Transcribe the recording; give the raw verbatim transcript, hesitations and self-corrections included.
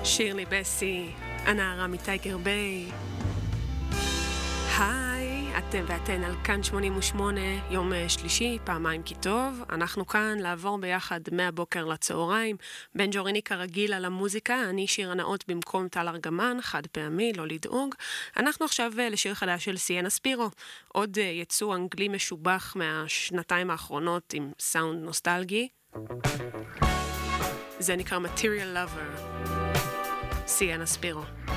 שירלי בסי, הנערה מטייגר ביי. היי, אתם ואתן על כאן שמונים ושמונה, יום שלישי, פעמיים כי טוב. אנחנו כאן לעבור ביחד מהבוקר לצהריים. בן ג'וריני כרגיל על המוזיקה, אני שיר הנאות במקום טל ארגמן, חד פעמי, לא לדאוג. אנחנו עכשיו לשיר חדש של סיאנה ספירו, עוד יצוא אנגלי משובח מהשנתיים האחרונות עם סאונד נוסטלגי. זה נקרא Material Lover, סיאנה ספירו.